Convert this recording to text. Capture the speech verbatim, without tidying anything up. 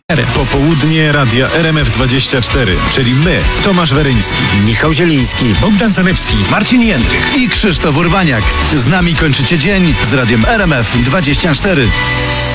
Popołudnie Radia R M F dwadzieścia cztery, czyli my, Tomasz Weryński, Michał Zieliński, Bogdan Zalewski, Marcin Jędrych i Krzysztof Urbaniak. Z nami kończycie dzień z Radiem R M F dwadzieścia cztery.